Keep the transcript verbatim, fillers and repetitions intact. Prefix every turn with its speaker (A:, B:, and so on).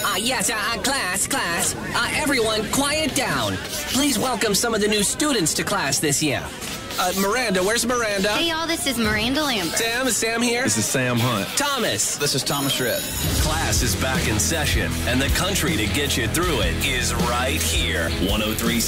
A: Uh, yes, uh, uh, class, class. Uh, everyone, quiet down. Please welcome some of the new students to class this year. Uh, Miranda, where's Miranda?
B: Hey, y'all, this is Miranda Lambert.
A: Sam, is Sam here?
C: This is Sam Hunt.
A: Thomas.
D: This is Thomas Rhett.
E: Class is back in session, and the country to get you through it is right here. one oh three